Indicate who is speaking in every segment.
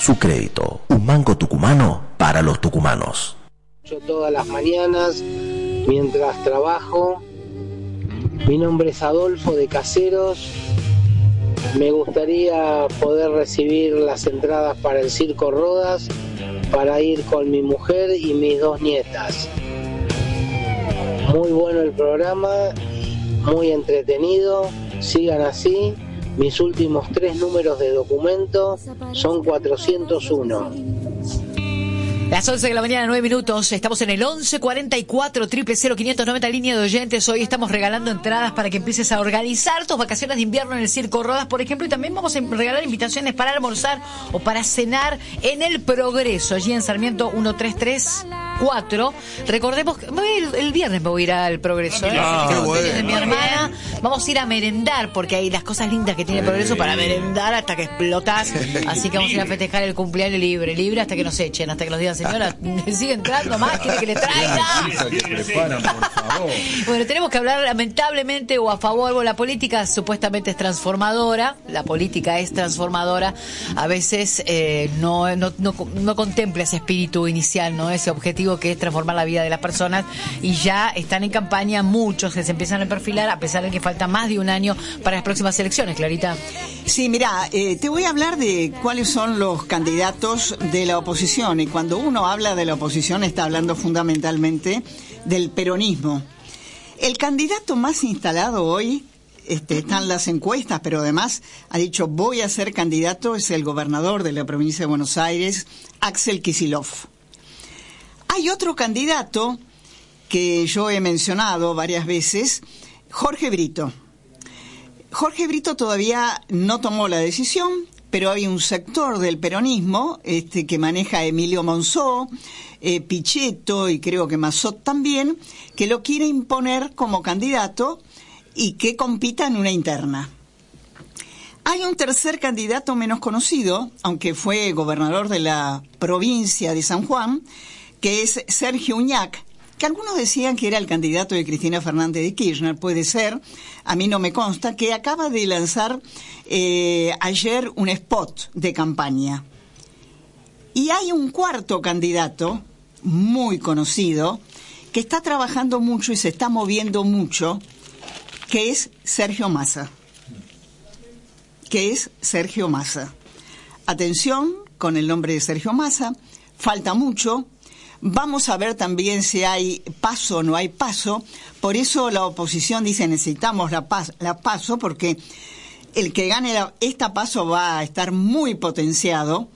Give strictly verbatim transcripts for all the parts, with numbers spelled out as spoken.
Speaker 1: Su crédito, un banco tucumano para los tucumanos.
Speaker 2: Yo todas las mañanas, mientras trabajo, mi nombre es Adolfo de Caseros. Me gustaría poder recibir las entradas para el Circo Rodas para ir con mi mujer y mis dos nietas. Muy bueno el programa, muy entretenido, sigan así. Mis últimos tres números de documento son cuatrocientos uno.
Speaker 3: Las once de la mañana, nueve minutos, estamos en el once cuarenta y cuatro, triple cero, quinientos noventa, línea de oyentes. Hoy estamos regalando entradas para que empieces a organizar tus vacaciones de invierno en el Circo Rodas, por ejemplo, y también vamos a regalar invitaciones para almorzar o para cenar en el Progreso, allí en Sarmiento ciento treinta y tres cuatro. Recordemos que el, el viernes me voy a ir al Progreso, ¿eh?
Speaker 4: Ah, qué bueno.
Speaker 3: De mi hermana. Vamos a ir a merendar, porque hay las cosas lindas que tiene el Progreso para merendar hasta que explotas. Así que vamos a ir a festejar el cumpleaños libre, libre hasta que nos echen, hasta que nos digan, señora, me sigue entrando más, quiere que le traiga. Bueno, tenemos que hablar lamentablemente o a favor, o la política supuestamente es transformadora, la política es transformadora, a veces eh, no, no, no, no contempla ese espíritu inicial, no ese objetivo que es transformar la vida de las personas, y ya están en campaña muchos que se empiezan a perfilar, a pesar de que falta más de un año para las próximas elecciones. Clarita.
Speaker 5: Sí, mira, eh, te voy a hablar de cuáles son los candidatos de la oposición, y cuando uno habla de la oposición está hablando fundamentalmente del peronismo. El candidato más instalado hoy, este, están las encuestas, pero además ha dicho voy a ser candidato, es el gobernador de la provincia de Buenos Aires, Axel Kicillof. Hay otro candidato que yo he mencionado varias veces, Jorge Brito. Jorge Brito todavía no tomó la decisión, pero hay un sector del peronismo este, que maneja Emilio Monzó, eh, Pichetto y creo que Massot también, que lo quiere imponer como candidato y que compita en una interna. Hay un tercer candidato menos conocido, aunque fue gobernador de la provincia de San Juan, que es Sergio Uñac, que algunos decían que era el candidato de Cristina Fernández de Kirchner, puede ser, a mí no me consta, que acaba de lanzar eh, ayer un spot de campaña. Y hay un cuarto candidato, muy conocido, que está trabajando mucho y se está moviendo mucho, que es Sergio Massa. Que es Sergio Massa. Atención con el nombre de Sergio Massa, falta mucho. Vamos a ver también si hay paso o no hay paso. Por eso la oposición dice necesitamos la, pas, la paso, porque el que gane la, esta paso va a estar muy potenciado.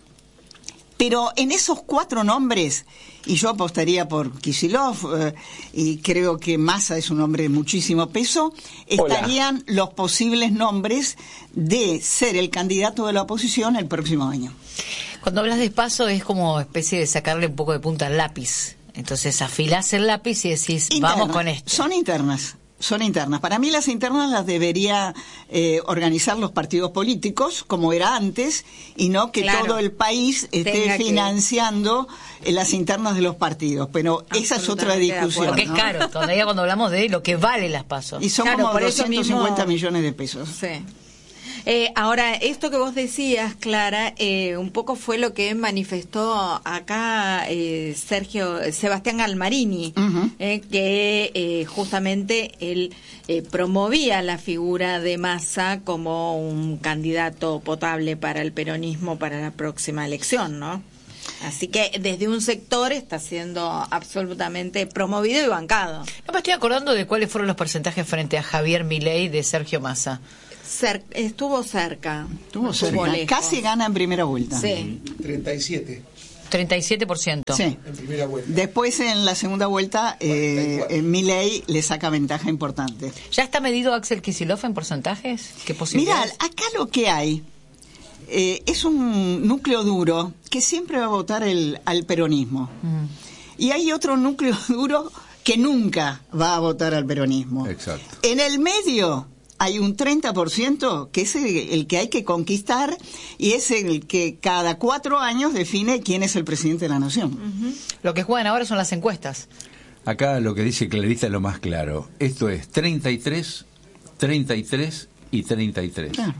Speaker 5: Pero en esos cuatro nombres, y yo apostaría por Kicillof, eh, y creo que Massa es un hombre de muchísimo peso, estarían Hola. los posibles nombres de ser el candidato de la oposición el próximo año.
Speaker 3: Cuando hablas de paso es como especie de sacarle un poco de punta al lápiz. Entonces afilás el lápiz y decís, internas, vamos con esto.
Speaker 5: Son internas, son internas. Para mí las internas las debería eh, organizar los partidos políticos, como era antes, y no que claro, todo el país esté financiando que... las internas de los partidos. Pero esa es otra discusión.
Speaker 3: Porque ¿no? es caro, todavía cuando hablamos de lo que vale las pasos.
Speaker 5: Y son claro, como doscientos cincuenta mismo... millones de pesos.
Speaker 6: Sí. Eh, ahora, esto que vos decías, Clara, eh, un poco fue lo que manifestó acá eh, Sergio Sebastián Galmarini, uh-huh. eh, que eh, justamente él eh, promovía la figura de Massa como un candidato potable para el peronismo para la próxima elección, ¿no? Así que desde un sector está siendo absolutamente promovido y bancado.
Speaker 3: No me estoy acordando de cuáles fueron los porcentajes frente a Javier Milei de Sergio Massa.
Speaker 6: Cer- estuvo cerca.
Speaker 5: Estuvo cerca. Casi gana en primera vuelta.
Speaker 6: Sí.
Speaker 4: treinta y siete.
Speaker 3: treinta y siete por ciento.
Speaker 5: Sí.
Speaker 4: En primera vuelta.
Speaker 5: Después, en la segunda vuelta, eh, Milei le saca ventaja importante.
Speaker 3: ¿Ya está medido Axel Kicillof en porcentajes? ¿Qué posibilidades?
Speaker 5: Mirá, acá lo que hay eh, es un núcleo duro que siempre va a votar el, al peronismo. Mm. Y hay otro núcleo duro que nunca va a votar al peronismo.
Speaker 4: Exacto.
Speaker 5: En el medio hay un treinta por ciento que es el, el que hay que conquistar y es el que cada cuatro años define quién es el presidente de la nación.
Speaker 3: Uh-huh. Lo que juegan ahora son las encuestas.
Speaker 7: Acá lo que dice Clarita es lo más claro. Esto es treinta y tres, treinta y tres y treinta y tres.
Speaker 5: Claro.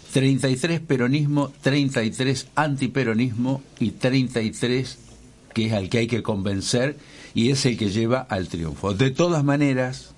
Speaker 7: treinta y tres peronismo, treinta y tres antiperonismo y treinta y tres que es al que hay que convencer y es el que lleva al triunfo. De todas maneras,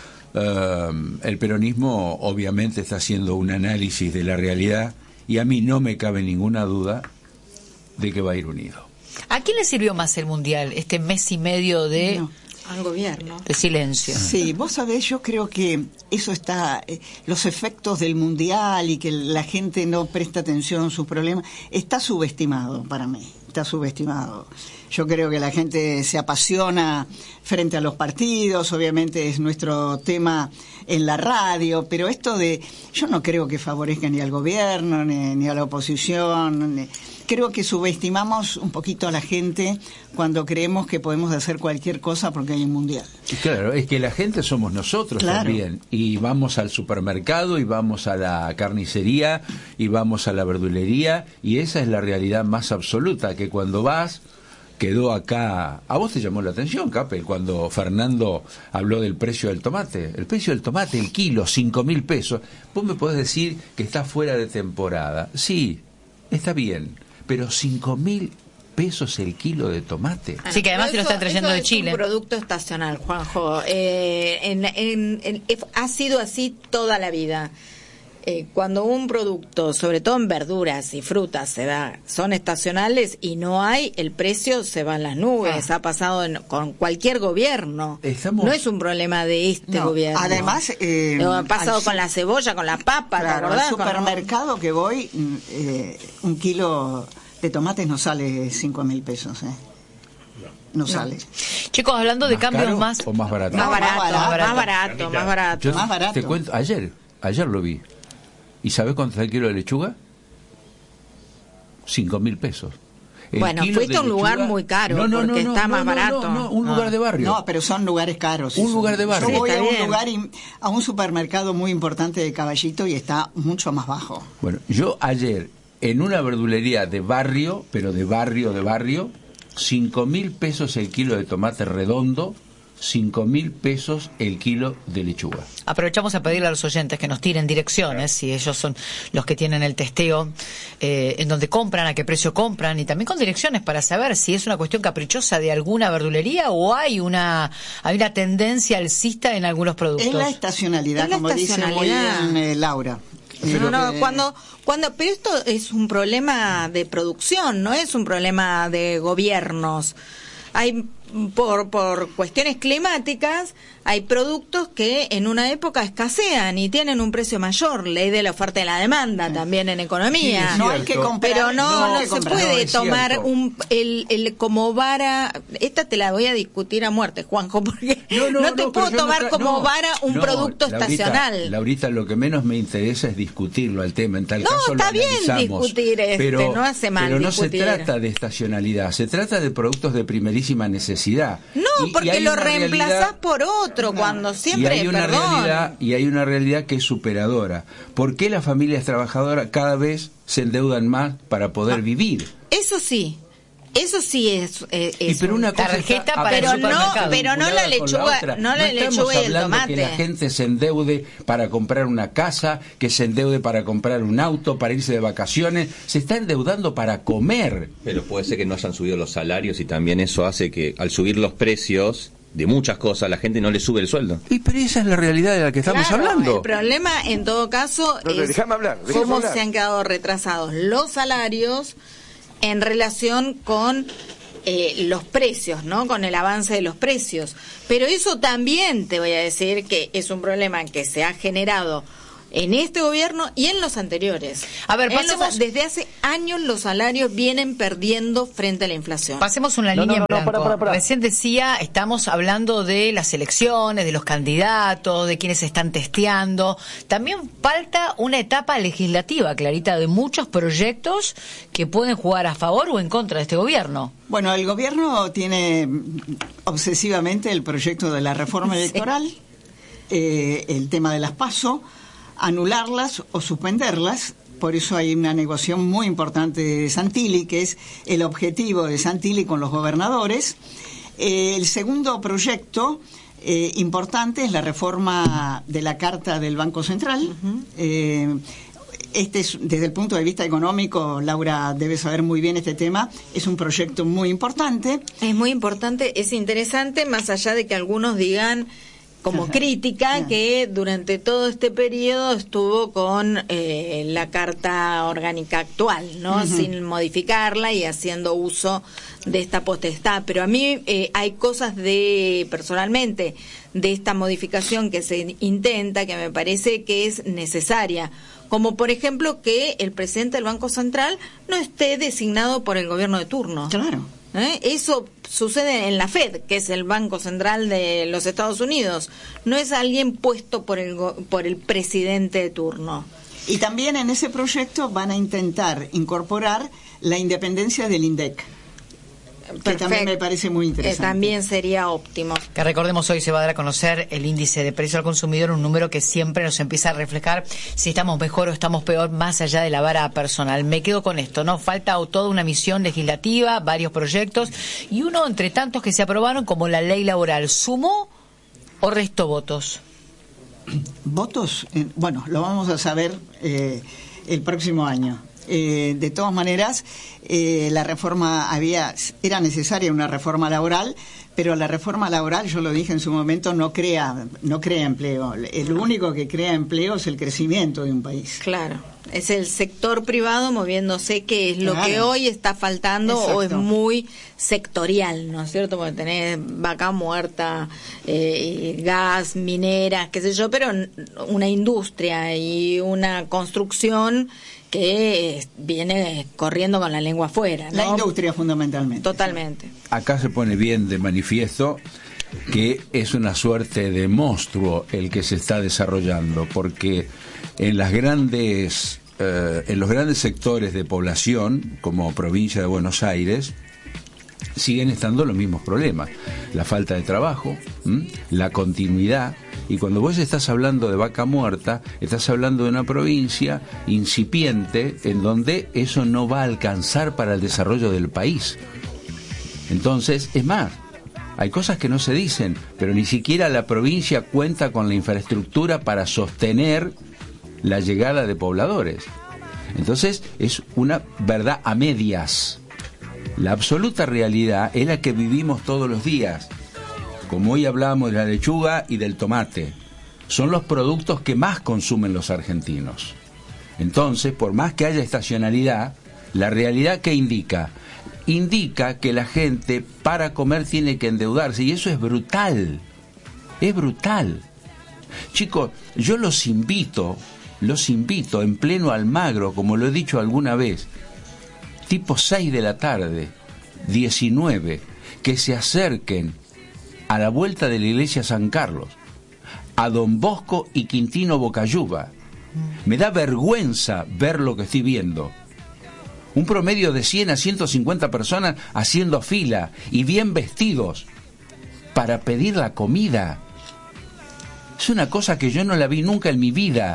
Speaker 7: uh, el peronismo obviamente está haciendo un análisis de la realidad y a mí no me cabe ninguna duda de que va a ir unido.
Speaker 3: ¿A quién le sirvió más el Mundial, este mes y medio de...
Speaker 5: No.
Speaker 6: Al gobierno.
Speaker 3: De silencio.
Speaker 5: Sí, vos sabés, yo creo que eso está, eh, los efectos del mundial y que la gente no presta atención a sus problemas, está subestimado para mí, está subestimado. Yo creo que la gente se apasiona frente a los partidos, obviamente es nuestro tema en la radio, pero esto de, yo no creo que favorezca ni al gobierno, ni, ni a la oposición, ni, creo que subestimamos un poquito a la gente cuando creemos que podemos hacer cualquier cosa porque hay un mundial.
Speaker 7: Claro, es que la gente somos nosotros
Speaker 5: claro.
Speaker 7: también, y vamos al supermercado, y vamos a la carnicería, y vamos a la verdulería, y esa es la realidad más absoluta, que cuando vas... Quedó acá, a vos te llamó la atención, Capel, cuando Fernando habló del precio del tomate. El precio del tomate, el kilo, cinco mil pesos. Vos me podés decir que está fuera de temporada. Sí, está bien, pero cinco mil pesos el kilo de tomate.
Speaker 3: Sí, que además se lo están trayendo
Speaker 6: eso
Speaker 3: de
Speaker 6: es
Speaker 3: Chile.
Speaker 6: Es un producto estacional, Juanjo. Eh, en, en, en, ha sido así toda la vida. Eh, cuando un producto, sobre todo en verduras y frutas, se da, son estacionales y no hay, el precio se va en las nubes. Ah. Ha pasado en, con cualquier gobierno. Estamos... No es un problema de este
Speaker 5: no,
Speaker 6: gobierno.
Speaker 5: Además, eh,
Speaker 6: no, ha pasado al, con la cebolla, con la papa.
Speaker 5: Claro, al supermercado que voy, eh, un kilo de tomates no sale cinco mil pesos, ¿eh? No, no sale.
Speaker 3: Chicos, hablando de
Speaker 7: ¿Más
Speaker 3: cambios
Speaker 7: caro
Speaker 3: más...
Speaker 7: o más barato?
Speaker 6: Más barato,
Speaker 3: más barato,
Speaker 6: más barato, más barato.
Speaker 7: Yo
Speaker 5: más barato.
Speaker 7: Te cuento, ayer, ayer lo vi. ¿Y sabés cuánto está el kilo de lechuga? Cinco mil pesos. El
Speaker 6: bueno, fuiste a un lugar muy caro, no, no, porque no, no, está más
Speaker 7: no,
Speaker 6: barato.
Speaker 7: No, no, un
Speaker 5: no,
Speaker 7: lugar de barrio.
Speaker 5: No, pero son lugares caros.
Speaker 7: Un
Speaker 5: eso.
Speaker 7: lugar de barrio.
Speaker 5: Yo voy
Speaker 6: sí,
Speaker 5: a un
Speaker 6: bien.
Speaker 5: lugar, y, a un supermercado muy importante de Caballito y está mucho más bajo.
Speaker 7: Bueno, yo ayer, en una verdulería de barrio, pero de barrio, de barrio, cinco mil pesos el kilo de tomate redondo, cinco mil pesos el kilo de lechuga.
Speaker 3: Aprovechamos a pedirle a los oyentes que nos tiren direcciones, si ellos son los que tienen el testeo, eh, en donde compran, a qué precio compran, y también con direcciones para saber si es una cuestión caprichosa de alguna verdulería o hay una hay una tendencia alcista en algunos productos.
Speaker 5: Es la estacionalidad,
Speaker 6: Es la
Speaker 5: como
Speaker 6: estacionalidad.
Speaker 5: dice muy bien eh, Laura.
Speaker 6: No, no, cuando, cuando, pero esto es un problema de producción, no es un problema de gobiernos. Hay por por cuestiones climáticas hay productos que en una época escasean y tienen un precio mayor, ley de la oferta y la demanda sí. también en economía.
Speaker 7: Sí,
Speaker 5: no hay que comprar,
Speaker 6: pero no
Speaker 5: no,
Speaker 6: no
Speaker 5: se
Speaker 6: comprar. puede
Speaker 7: no,
Speaker 6: tomar
Speaker 7: cierto.
Speaker 6: un el, el como vara, esta te la voy a discutir a muerte, Juanjo, porque no, no, no te no, puedo tomar no, como no, vara un producto
Speaker 7: Laurita,
Speaker 6: estacional.
Speaker 7: Laurita, lo que menos me interesa es discutirlo al tema, en tal
Speaker 6: no,
Speaker 7: caso
Speaker 6: está
Speaker 7: lo
Speaker 6: bien
Speaker 7: analizamos,
Speaker 6: discutir este,
Speaker 7: pero,
Speaker 6: no hace mal
Speaker 7: pero no
Speaker 6: discutir.
Speaker 7: se trata de estacionalidad, se trata de productos de primerísima necesidad.
Speaker 6: No,
Speaker 7: y,
Speaker 6: porque
Speaker 7: y
Speaker 6: lo reemplazás
Speaker 7: realidad,
Speaker 6: por otro, no. cuando siempre,
Speaker 7: y hay una
Speaker 6: perdón.
Speaker 7: realidad y hay una realidad que es superadora. ¿Por qué las familias trabajadoras cada vez se endeudan más para poder no. vivir?
Speaker 6: Eso sí. Eso sí es, es
Speaker 7: y pero una cosa
Speaker 3: tarjeta
Speaker 7: está,
Speaker 3: para
Speaker 6: pero
Speaker 3: el
Speaker 6: no, pero no la lechuga,
Speaker 7: la
Speaker 6: no la
Speaker 7: no
Speaker 6: lechuga y el tomate.
Speaker 7: Que la gente se endeude para comprar una casa, que se endeude para comprar un auto, para irse de vacaciones, se está endeudando para comer.
Speaker 4: Pero puede ser que no hayan subido los salarios y también eso hace que al subir los precios de muchas cosas la gente no le sube el sueldo.
Speaker 7: Y pero esa es la realidad de la que estamos
Speaker 6: claro,
Speaker 7: hablando.
Speaker 6: El problema en todo caso
Speaker 8: no,
Speaker 6: es
Speaker 8: hablar,
Speaker 6: cómo
Speaker 8: hablar.
Speaker 6: se han quedado retrasados los salarios en relación con Eh, los precios, ¿no? Con el avance de los precios. Pero eso también te voy a decir que es un problema que se ha generado en este gobierno y en los anteriores.
Speaker 3: A ver,
Speaker 6: en
Speaker 3: pasemos...
Speaker 6: los, desde hace años los salarios vienen perdiendo frente a la inflación.
Speaker 3: Pasemos una
Speaker 8: no,
Speaker 3: línea
Speaker 8: no, no,
Speaker 3: en blanco.
Speaker 8: para, para, para.
Speaker 3: Recién decía, estamos hablando de las elecciones, de los candidatos, de quienes se están testeando. También falta una etapa legislativa, Clarita, de muchos proyectos que pueden jugar a favor o en contra de este gobierno.
Speaker 5: Bueno, el gobierno tiene obsesivamente el proyecto de la reforma electoral, sí. eh, el tema de las PASO, anularlas o suspenderlas. Por eso hay una negociación muy importante de Santilli, que es el objetivo de Santilli con los gobernadores. Eh, el segundo proyecto eh, importante es la reforma de la Carta del Banco Central. Uh-huh. eh, este es, desde el punto de vista económico, Laura debe saber muy bien este tema, es un proyecto muy importante.
Speaker 6: Es muy importante, es interesante, más allá de que algunos digan como crítica que durante todo este periodo estuvo con eh, la Carta Orgánica actual, ¿no? Uh-huh. Sin modificarla y haciendo uso de esta potestad. Pero a mí eh, hay cosas de, personalmente, de esta modificación que se intenta, que me parece que es necesaria. Como por ejemplo que el presidente del Banco Central no esté designado por el gobierno de turno.
Speaker 5: Claro.
Speaker 6: ¿Eh? Eso sucede en la Fed, que es el Banco Central de los Estados Unidos. No es alguien puesto por el, por el presidente de turno.
Speaker 5: Y también en ese proyecto van a intentar incorporar la independencia del INDEC. Que
Speaker 6: Perfecto.
Speaker 5: También me parece muy interesante.
Speaker 6: Eh, también sería óptimo.
Speaker 3: Que recordemos, hoy se va a dar a conocer el índice de precio al consumidor, un número que siempre nos empieza a reflejar si estamos mejor o estamos peor, más allá de la vara personal. Me quedo con esto, ¿no? Falta toda una misión legislativa, varios proyectos, y uno entre tantos que se aprobaron, como la ley laboral. ¿Sumó o restó votos?
Speaker 5: ¿Votos? Eh, bueno, lo vamos a saber eh, el próximo año. Eh, de todas maneras, eh, la reforma había, era necesaria una reforma laboral, pero la reforma laboral, yo lo dije en su momento, no crea, no crea empleo. El único que crea empleo es el crecimiento de un país.
Speaker 6: Claro, es el sector privado moviéndose, que es lo
Speaker 5: Claro.
Speaker 6: que hoy está faltando.
Speaker 5: Exacto.
Speaker 6: O es muy sectorial, ¿no es cierto? Porque tenés vaca muerta, eh, gas, mineras, qué sé yo, pero una industria y una construcción que viene corriendo con la lengua afuera, ¿no?
Speaker 5: La industria fundamentalmente.
Speaker 6: Totalmente.
Speaker 7: Acá se pone bien de manifiesto que es una suerte de monstruo el que se está desarrollando, porque en las grandes eh, en los grandes sectores de población, como provincia de Buenos Aires, siguen estando los mismos problemas: la falta de trabajo, ¿m? la continuidad. Y cuando vos estás hablando de vaca muerta, estás hablando de una provincia incipiente en donde eso no va a alcanzar para el desarrollo del país. Entonces, es más, hay cosas que no se dicen, pero ni siquiera la provincia cuenta con la infraestructura para sostener la llegada de pobladores. Entonces, es una verdad a medias. La absoluta realidad es la que vivimos todos los días. Como hoy hablamos de la lechuga y del tomate, son los productos que más consumen los argentinos. Entonces, por más que haya estacionalidad, la realidad ¿qué indica? Indica que la gente para comer tiene que endeudarse, y eso es brutal, es brutal. Chicos, yo los invito, los invito en pleno Almagro, como lo he dicho alguna vez, tipo seis de la tarde, diecinueve, que se acerquen a la vuelta de la iglesia San Carlos, a Don Bosco y Quintino Bocayuba. Me da vergüenza ver lo que estoy viendo. Un promedio de cien a ciento cincuenta personas haciendo fila y bien vestidos para pedir la comida. Es una cosa que yo no la vi nunca en mi vida.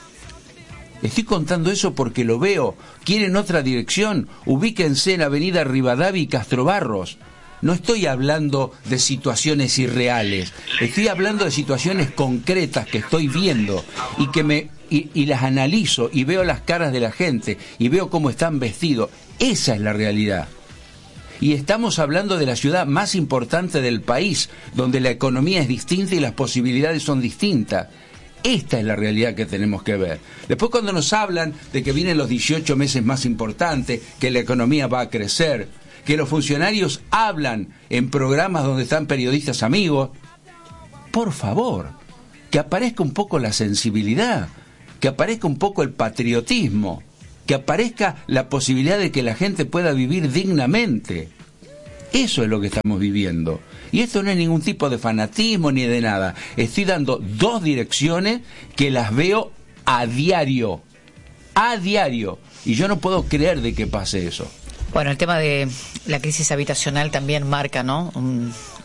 Speaker 7: Estoy contando eso porque lo veo. ¿Quieren otra dirección? Ubíquense en Avenida Rivadavia y Castro Barros. No estoy hablando de situaciones irreales, estoy hablando de situaciones concretas que estoy viendo y que me y, y las analizo y veo las caras de la gente y veo cómo están vestidos. Esa es la realidad. Y estamos hablando de la ciudad más importante del país, donde la economía es distinta y las posibilidades son distintas. Esta es la realidad que tenemos que ver. Después, cuando nos hablan de que vienen los dieciocho meses más importantes, que la economía va a crecer, que los funcionarios hablan en programas donde están periodistas amigos, por favor, que aparezca un poco la sensibilidad, que aparezca un poco el patriotismo, que aparezca la posibilidad de que la gente pueda vivir dignamente. Eso es lo que estamos viviendo. Y esto no es ningún tipo de fanatismo ni de nada. Estoy dando dos direcciones que las veo a diario, a diario, y yo no puedo creer de que pase eso.
Speaker 3: Bueno, el tema de la crisis habitacional también marca, ¿no?, un,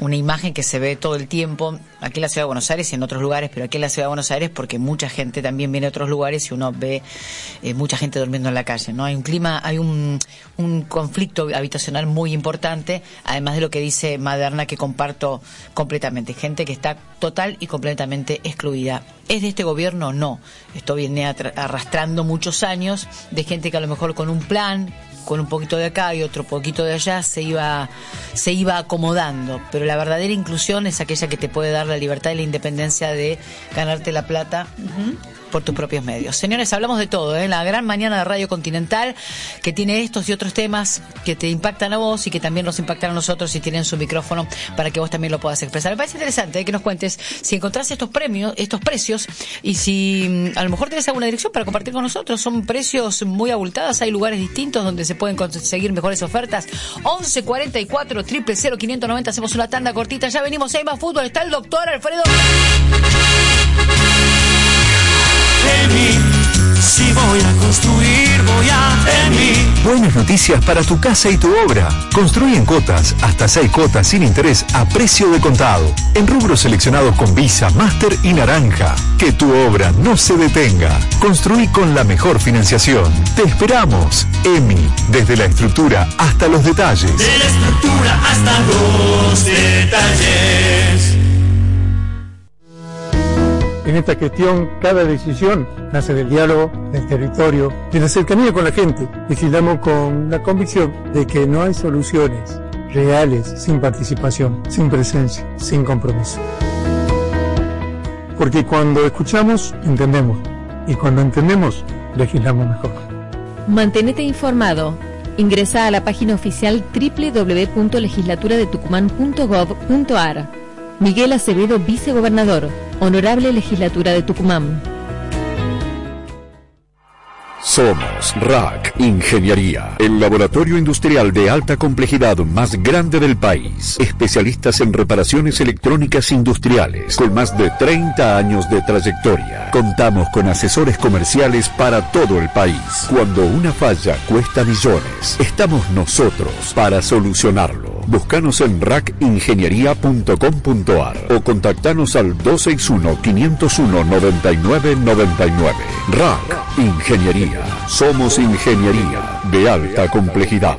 Speaker 3: una imagen que se ve todo el tiempo aquí en la Ciudad de Buenos Aires y en otros lugares, pero aquí en la Ciudad de Buenos Aires porque mucha gente también viene de otros lugares y uno ve eh, mucha gente durmiendo en la calle, ¿no? Hay un clima, hay un, un conflicto habitacional muy importante, además de lo que dice Maderna, que comparto completamente. Gente que está total y completamente excluida. ¿Es de este gobierno? No. Esto viene arrastrando muchos años de gente que a lo mejor con un plan, con un poquito de acá y otro poquito de allá, se iba se iba acomodando, pero la verdadera inclusión es aquella que te puede dar la libertad y la independencia de ganarte la plata uh-huh. por tus propios medios. Señores, hablamos de todo, ¿eh? La gran mañana de Radio Continental, que tiene estos y otros temas que te impactan a vos y que también nos impactan a nosotros, y tienen su micrófono para que vos también lo puedas expresar. Me parece interesante, ¿eh? Que nos cuentes si encontrás estos premios, estos precios, y si a lo mejor tenés alguna dirección para compartir con nosotros. Son precios muy abultados, hay lugares distintos donde se pueden conseguir mejores ofertas. once cuarenta y cuatro, cero cero cero, quinientos noventa, hacemos una tanda cortita, ya venimos, hay más fútbol, está el doctor Alfredo.
Speaker 8: Emi, si voy a construir, voy a Emi.
Speaker 9: Buenas noticias para tu casa y tu obra. Construye en cuotas, hasta seis cuotas sin interés a precio de contado. En rubros seleccionados con Visa, Master y Naranja. Que tu obra no se detenga. Construí con la mejor financiación. Te esperamos. Emi, desde la estructura hasta los detalles.
Speaker 8: De la estructura hasta los detalles.
Speaker 10: En esta gestión, cada decisión nace del diálogo, del territorio, de la cercanía con la gente. Legislamos con la convicción de que no hay soluciones reales sin participación, sin presencia, sin compromiso. Porque cuando escuchamos, entendemos. Y cuando entendemos, legislamos mejor.
Speaker 11: Mantenete informado. Ingresa a la página oficial doble u doble u doble u punto legislatura de tucumán punto gov punto ar. Miguel Acevedo, vicegobernador. Honorable Legislatura de Tucumán.
Speaker 12: Somos R A C Ingeniería, el laboratorio industrial de alta complejidad más grande del país. Especialistas en reparaciones electrónicas industriales, con más de treinta años de trayectoria. Contamos con asesores comerciales para todo el país. Cuando una falla cuesta millones, estamos nosotros para solucionarlo. Búscanos en rac ingeniería punto com punto ar o contactanos al dos seis uno, cinco cero uno, nueve nueve nueve nueve. R A C Ingeniería. Somos ingeniería de alta complejidad.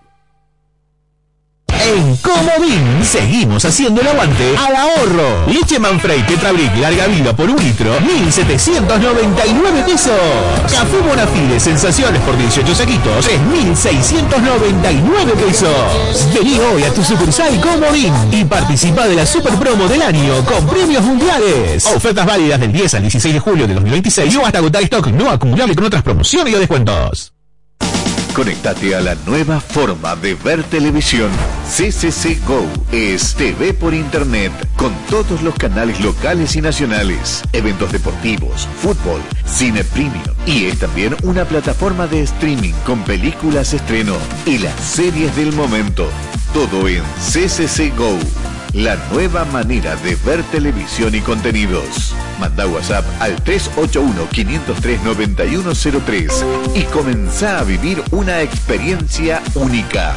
Speaker 1: En Comodín seguimos haciendo el aguante al ahorro. Leche Manfrey Tetrabric larga vida por un litro, mil setecientos noventa y nueve pesos. Café Bonafide Sensaciones por dieciocho saquitos, tres mil seiscientos noventa y nueve pesos. Vení hoy a tu sucursal Comodín y participa de la super promo del año con premios mundiales. Ofertas válidas del diez al dieciséis de julio de dos mil veintiséis o hasta agotar stock no acumulable con otras promociones y descuentos.
Speaker 13: Conéctate a la nueva forma de ver televisión. C C C Go es T V por internet con todos los canales locales y nacionales, eventos deportivos, fútbol, cine premium, y es también una plataforma de streaming con películas estreno y las series del momento. Todo en C C C Go. La nueva manera de ver televisión y contenidos. Manda WhatsApp al tres ocho uno, cinco cero tres, nueve uno cero tres y comenzá a vivir una experiencia única.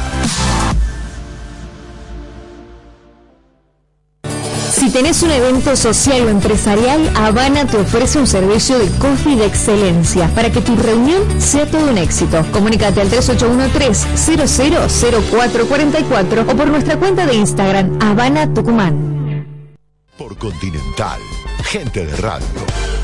Speaker 11: Si tenés un evento social o empresarial, Habana te ofrece un servicio de coffee de excelencia para que tu reunión sea todo un éxito. Comunícate al tres ocho uno tres, cero cero cero cuatro cuatro cuatro o por nuestra cuenta de Instagram, Habana Tucumán.
Speaker 14: Por Continental, gente de radio.